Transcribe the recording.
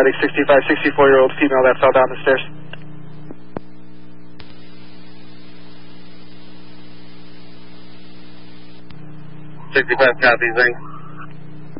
paramedic 65, 64-year-old female that fell down the stairs. 65 copies, thanks.